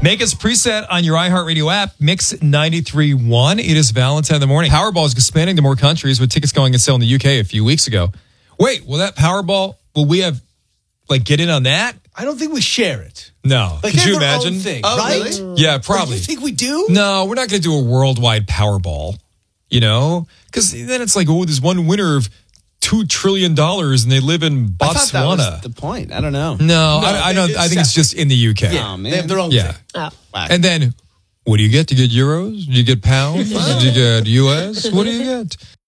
Make us preset on your iHeartRadio app, Mix 93.1. It is Valentine in the morning. Powerball is expanding to more countries with tickets going on sale in the UK a few weeks ago. Wait, will that Powerball, will we have, get in on that? I don't think we share it. No. Could you imagine? Thing, oh, right? Really? Yeah, probably. Do you think we do? No, we're not going to do a worldwide Powerball, Because then it's there's one winner of $2 trillion and they live in Botswana. I thought that was the point. I don't know. No, I don't. I think it's just in the UK. Yeah, man. they have their own thing. Oh. And then, what do you get? Do you get euros? Do you get pounds? Do you get US? What do you get?